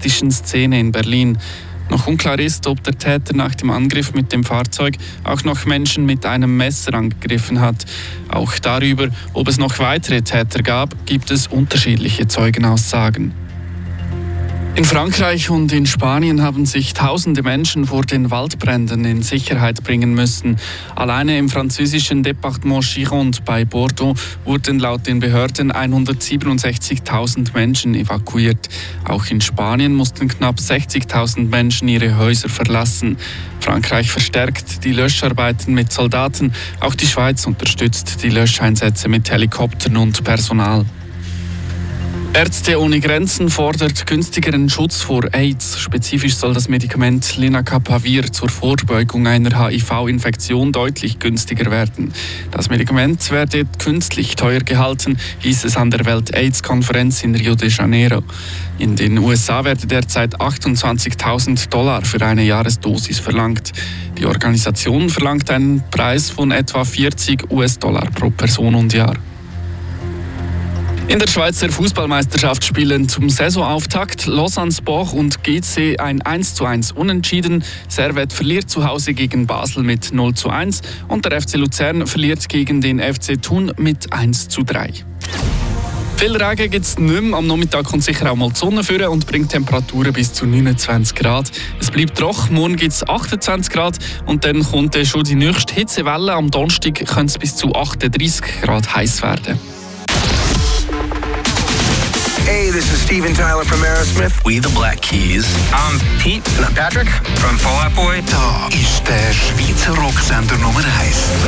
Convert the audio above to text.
politischen Szene in Berlin. Noch unklar ist, ob der Täter nach dem Angriff mit dem Fahrzeug auch noch Menschen mit einem Messer angegriffen hat. Auch darüber, ob es noch weitere Täter gab, gibt es unterschiedliche Zeugenaussagen. In Frankreich und in Spanien haben sich tausende Menschen vor den Waldbränden in Sicherheit bringen müssen. Alleine im französischen Departement Gironde bei Bordeaux wurden laut den Behörden 167.000 Menschen evakuiert. Auch in Spanien mussten knapp 60.000 Menschen ihre Häuser verlassen. Frankreich verstärkt die Löscharbeiten mit Soldaten. Auch die Schweiz unterstützt die Löscheinsätze mit Helikoptern und Personal. Ärzte ohne Grenzen fordert günstigeren Schutz vor AIDS. Spezifisch soll das Medikament Lenacapavir zur Vorbeugung einer HIV-Infektion deutlich günstiger werden. Das Medikament werde künstlich teuer gehalten, hieß es an der Welt-AIDS-Konferenz in Rio de Janeiro. In den USA werde derzeit $28.000 für eine Jahresdosis verlangt. Die Organisation verlangt einen Preis von etwa $40 pro Person und Jahr. In der Schweizer Fußballmeisterschaft spielen zum Saisonauftakt Lausanne Sport und GC ein 1:1 Unentschieden. Servette verliert zu Hause gegen Basel mit 0:1 und der FC Luzern verliert gegen den FC Thun mit 1:3. Viel Regen gibt es nicht mehr. Am Nachmittag kommt sicher auch mal die Sonne führen und bringt Temperaturen bis zu 29 Grad. Es bleibt trocken, morgen gibt es 28 Grad und dann kommt schon die nächste Hitzewelle. Am Donnerstag könnte es bis zu 38 Grad heiß werden. Hey, this is Steven Tyler from Aerosmith. We the Black Keys. I'm Pete. And I'm Patrick from Fall Out Boy. Da ist der Schweizer Rocksender Nummer 1.